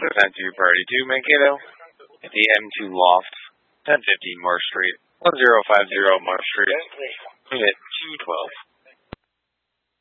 Present to Priority 2 Mankato at the M2 Loft, 1015 Marsh Street, 1050 Marsh Street, Unit 212.